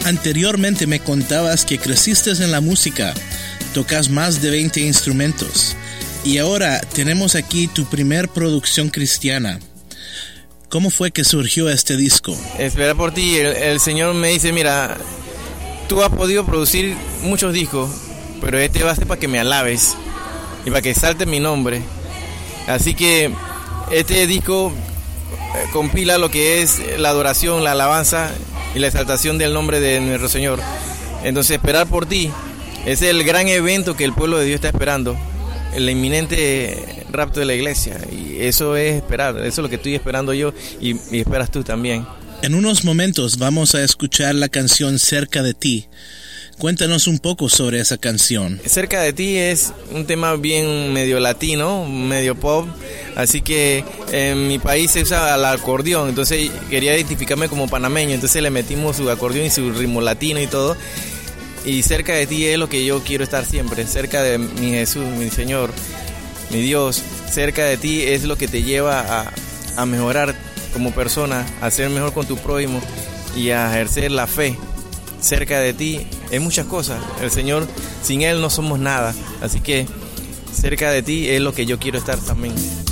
Anteriormente me contabas que creciste en la música, tocas más de 20 instrumentos y ahora tenemos aquí tu primer producción cristiana. ¿Cómo fue que surgió este disco? Esperar por ti, el Señor me dice, mira, tú has podido producir muchos discos, pero este va a ser para que me alabes y para que salte mi nombre. Así que este disco compila lo que es la adoración, la alabanza y la exaltación del nombre de nuestro Señor. Entonces, esperar por ti es el gran evento que el pueblo de Dios está esperando, el inminente rapto de la iglesia, y eso es esperar, eso es lo que estoy esperando yo y esperas tú también. En unos momentos vamos a escuchar la canción Cerca de ti. Cuéntanos un poco sobre esa canción. Cerca de ti es un tema bien medio latino, medio pop, así que en mi país se usa el acordeón, entonces quería identificarme como panameño, entonces le metimos su acordeón y su ritmo latino y todo. Y cerca de ti es lo que yo quiero estar siempre, cerca de mi Jesús, mi Señor, mi Dios. Cerca de ti es lo que te lleva a mejorar como persona, a ser mejor con tu prójimo y a ejercer la fe. Cerca de ti es muchas cosas. El Señor, sin Él no somos nada. Así que cerca de ti es lo que yo quiero estar también.